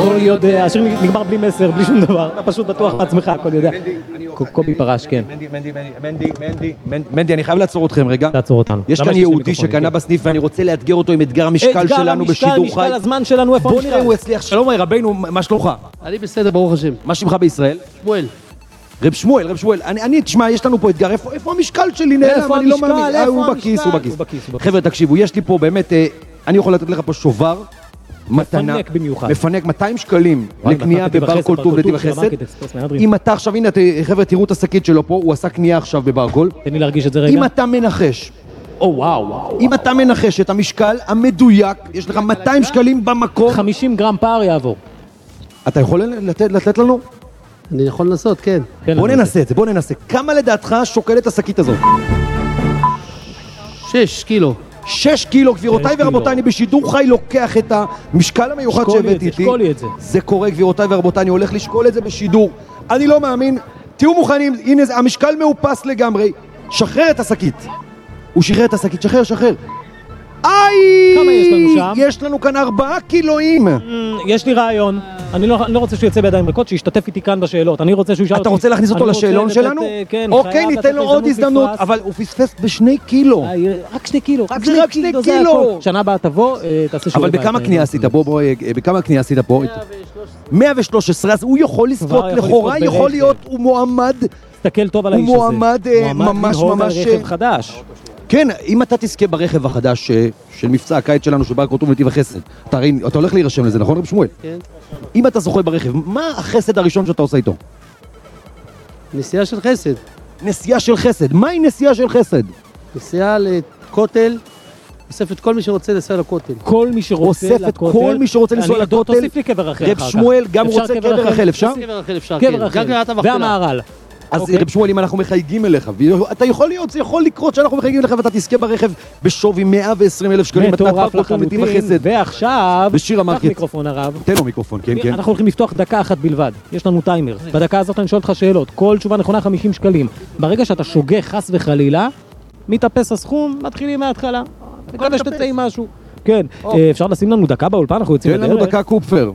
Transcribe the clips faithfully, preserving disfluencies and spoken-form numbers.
הכל יודע, השיר נגמר בלי מסר, בלי שום דבר, אתה פשוט בטוח בעצמך, הכל יודע. קובי פרש, כן. מנדי, מנדי, מנדי, מנדי, מנדי, אני חייב לעצור אתכם רגע. תעצור אותנו. יש כאן יהודי שקנה בסניף ואני רוצה לאתגר אותו עם אתגר המשקל שלנו בשידור חי. משקל הזמן שלנו, איפה המשקל? בוא נראה הוא הצליח. שלום רבינו, מה שלומך? אני בסדר, ברוך השם. מה שמך בישראל? שמואל. רב שמואל, רב שמואל, אני, אני, תשמע, יש לנו פה אתגר, איפה, איפה המשקל שלי נעלם? איפה אני לא המשקל? מאמין. איפה הוא המשקל? בכיס, הוא בכיס. הוא בכיס, הוא בכיס. חבר'ה, תקשיבו, יש לי פה באמת, אה, אני יכול לתת לך פה שובר, מתנה, מפנק במיוחד. מפנק מאתיים שקלים לקנייה בבר כל טוב נתיב החסד. אם אתה עכשיו, הנה, חבר'ה, תראו את השקית שלו פה, הוא עשה קנייה עכשיו בבר כל. תן לי להרגיש את זה רגע. אם אתה מנחש, או וואו, וואו. אם אתה מנחש את המשקל המדויק, יש לך מאתיים שקלים במקום. חמישים גרם פער יעבור. אתה יכול לתת, לתת לנו? אני יכול לנסות, כן. בוא ננסה את זה, בוא ננסה. כמה לדעתך שוקלת השקית הזאת? שש קילו. שש קילו, גבירותיי ורבותיי, אני בשידור חי לוקח את המשקל המיוחד שהבאתי איתי. תשקול לי את זה. זה קורה, גבירותיי ורבותיי, אני הולך לשקול את זה בשידור. אני לא מאמין. תהיו מוכנים, הנה, המשקל מאופס לגמרי. שחרר את השקית. הוא שחרר את השקית, שחרר, שחרר. איי! כמה יש לנו שם? יש לנו כאן ארבעה קילואים. יש לי רעיון. אני לא רוצה שהוא יצא בידיים ריקות, שישתתף איתי כאן בשאלות. אני רוצה שהוא ישאל אותי. אתה רוצה להכניס אותו לשאלון שלנו? כן. אוקיי, ניתן לו עוד הזדמנות, אבל הוא פספס בשני קילו. רק שני קילו. זה רק שני קילו. שנה הבאה תבוא, תעשה שיעורי בית. אבל בכמה קנייה עשית? בוא, בוא, בכמה קנייה עשית פה? מאה ושלוש עשרה, אז הוא יכול לזכות, לכאורה יכול להיות, הוא מועמד. תסתכל טוב על האיש הזה. הוא מועמד ממש ממש... רכב חדש. כן, אם אתה תזכה ברכב החדש של מבצע הקיץ שלנו של בר כתוב נתיב החסד, אתה הולך להירשם לזה, נכון רב שמואל? כן. אם אתה זוכה ברכב, מה החסד הראשון שאתה עושה איתו? נסיעה של חסד. נסיעה של חסד, מהי נסיעה של חסד? נסיעה לכותל, אוסף את כל מי שרוצה לנסוע לכותל. כל מי שרוצה לכותל. אוסף את כל מי שרוצה לנסוע לכותל. תוסיף לי קבר רחל אחר כך. רב שמואל גם רוצה קבר רחל, אפשר? קבר רחל אפשר, כן. קבר רחל, והמהר"ל. אז רב שמואל, אם אנחנו מחייגים אליך, אתה יכול להיות, זה יכול לקרות שאנחנו מחייגים אליך ואתה תזכה ברכב בשווי מאה ועשרים אלף שקלים, מטורף לחלוטין, ועכשיו, בשיר קח מיקרופון הרב. תן לו מיקרופון, כן, כן. אנחנו הולכים לפתוח דקה אחת בלבד, יש לנו טיימר. בדקה הזאת אני שואל אותך שאלות, כל תשובה נכונה חמישים שקלים. ברגע שאתה שוגה חס וחלילה, מתאפס הסכום, מתחילים מההתחלה. מקווה שתצא עם משהו. כן, אפשר לשים לנו דקה באולפן, אנחנו יוצאים לדרך. תן לנו דקה קופפר.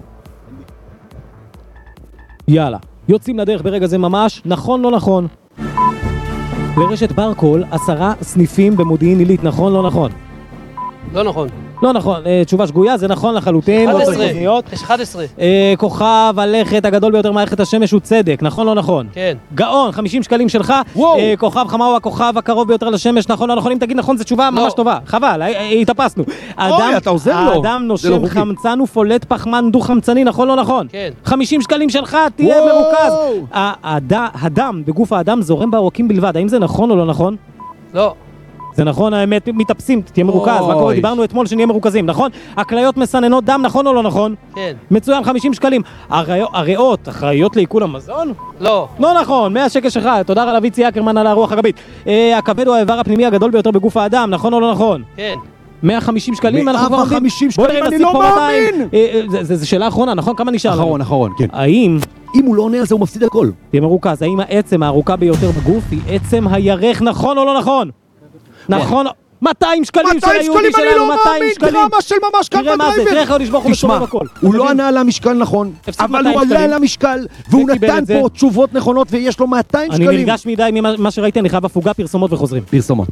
יאללה. יוצאים לדרך ברגע זה ממש, נכון לא נכון? לרשת ברקול, עשרה סניפים במודיעין עילית, נכון לא נכון? לא נכון. לא נכון, תשובה שגויה, זה נכון לחלוטין. אחת עשרה, יש אחת עשרה. כוכב הלכת הגדול ביותר מערכת השמש הוא צדק, נכון לא נכון? כן. גאון, חמישים שקלים שלך. כוכב חמה הוא הכוכב הקרוב ביותר לשמש, נכון לא נכון? אם תגיד נכון, זו תשובה ממש טובה. חבל, התאפסנו. אוי, אתה עוזר לו. האדם נושם חמצן ופולט פחמן דו-חמצני, נכון לא נכון? כן. חמישים שקלים שלך, תהיה מרוכז. הדם בגוף האדם זורם בעורקים בלבד, האם זה נכון או לא נכון? לא. זה נכון, האמת, מתאפסים, תהיה מרוכז, מה קורה? דיברנו אתמול שנהיה מרוכזים, נכון? הכליות מסננות דם, נכון או לא נכון? כן. מצוין, חמישים שקלים. הריאות, אחראיות לעיכול המזון? לא. לא נכון, מאה שקל שלך, תודה על אביצי אקרמן על הרוח הגבית. הכבד הוא האיבר הפנימי הגדול ביותר בגוף האדם, נכון או לא נכון? כן. מאה וחמישים שקלים, מאה וחמישים שקלים, אני לא מאמין! זו שאלה אחרונה, נכון? כמה נשאר? אחרון, אחרון, כן. האם... אם הוא לא עונה על זה, הוא מפסיד הכל. תהיה מרוכז, האם העצם הארוכה ביותר בגוף היא עצם הירך, נכון או לא נכון? נכון, מאתיים שקלים של היהודי שלנו, מאתיים שקלים. דרמה של ממש כאן בדרייבר. תראה איך הוא נשבור, הוא מסובב הכל. הוא לא ענה על המשקל נכון, אבל הוא עלה על המשקל, והוא נתן פה תשובות נכונות, ויש לו מאתיים שקלים. אני נרגש מדי ממה שראיתי, אני חייב הפוגה, פרסומות וחוזרים. פרסומות.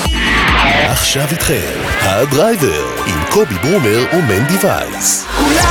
עכשיו איתכם, הדרייבר, עם קובי ברומר ומנדי וייס.